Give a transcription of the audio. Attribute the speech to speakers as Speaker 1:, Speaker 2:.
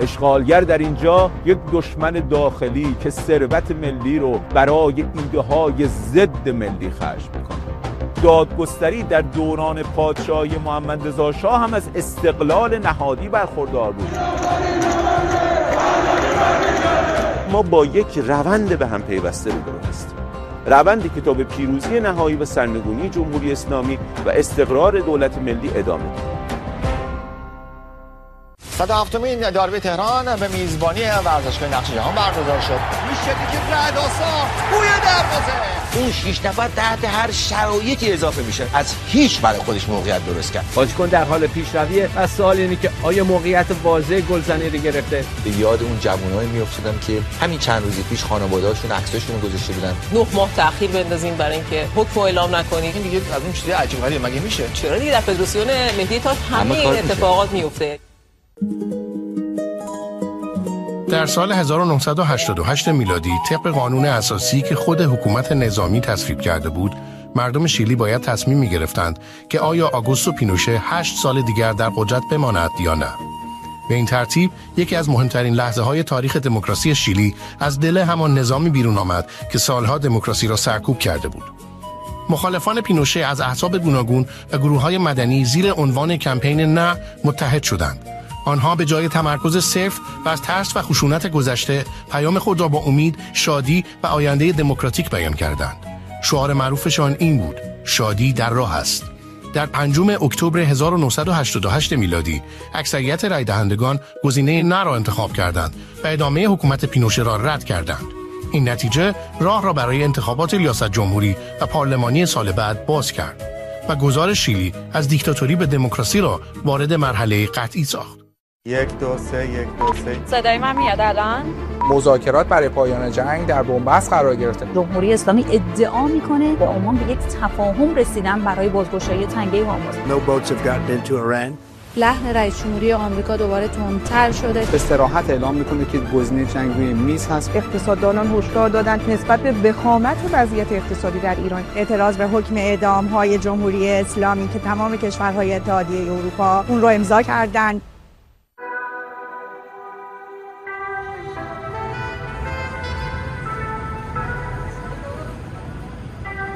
Speaker 1: اشغالگر در اینجا یک دشمن داخلی که ثروت ملی رو برای ایده‌های ضد ملی خرج میکنه. دادگستری در دوران پادشاهی محمد رضا شاه هم از استقلال نهادی برخوردار بود. ما با یک روند به هم پیوسته روبرو هستیم. روندی که تا به پیروزی نهایی و سرنگونی جمهوری اسلامی و استقرار دولت ملی ادامه دارد.
Speaker 2: 107مین داربی تهران به میزبانی ورزشگاه نقش جهان برگزار شد. میشه که رعدآسا بوی دروازه.
Speaker 3: اون 6 نفر تحت هر شرایطی اضافه میشه. از هیچ برای خودش موقعیت درست کرد.
Speaker 4: بازیکن در حال پیشرویه و سوال اینه که آیا موقعیت واضح گلزنی رو گرفته؟
Speaker 5: به یاد اون جوانایی میافتادم که همین چند روز پیش خانواده‌هاشون عکساشون رو گذاشته بودن.
Speaker 6: 9 ماه تأخیر بندازین برای اینکه حکم اعلام نکنید.
Speaker 2: این دیگه از اون چیزای عجیب غریبه مگه میشه؟
Speaker 6: چرا دیگه در فدراسیون ملی تا همه این اتفاقات میفته.
Speaker 7: در سال 1988 میلادی طبق قانون اساسی که خود حکومت نظامی تصویب کرده بود، مردم شیلی باید تصمیم می‌گرفتند که آیا آگوستو پینوشه 8 سال دیگر در قدرت بماند یا نه. به این ترتیب یکی از مهمترین لحظه‌های تاریخ دموکراسی شیلی از دل همان نظامی بیرون آمد که سالها دموکراسی را سرکوب کرده بود. مخالفان پینوشه از احزاب گوناگون و گروه‌های مدنی زیر عنوان کمپین نه متحد شدند. آنها به جای تمرکز صرف و از ترس و خشونت گذشته، پیام خود را با امید، شادی و آینده دموکراتیک بیان کردند. شعار معروفشان این بود: شادی در راه است. در 5 اکتبر 1988 میلادی، اکثریت رای دهندگان گزینه نه را انتخاب کردند و ادامه حکومت پینوشه را رد کردند. این نتیجه راه را برای انتخابات ریاست جمهوری و پارلمانی سال بعد باز کرد و گذار شیلی از دیکتاتوری به دموکراسی را وارد مرحله قطعی ساخت.
Speaker 8: 1 2 3 1 2 3
Speaker 9: صدای من میاد الان؟
Speaker 10: مذاکرات برای پایان جنگ در بنبست قرار گرفته.
Speaker 11: جمهوری اسلامی ادعا میکنه به عمان به یک تفاهم رسیدن برای بازگشایی تنگه هرمز.
Speaker 12: No boats have gotten into Iran.
Speaker 13: لحن رئیس جمهوری آمریکا دوباره تندتر شده.
Speaker 10: به صراحت اعلام میکنه که گزینه جنگ روی میز هست.
Speaker 14: اقتصاددانان هشدار دادند نسبت به وخامت وضعیت اقتصادی در ایران اعتراض به حکم اعدام‌های جمهوری اسلامی که تمام کشورهای اتحادیه اروپا اون رو امضا کردند.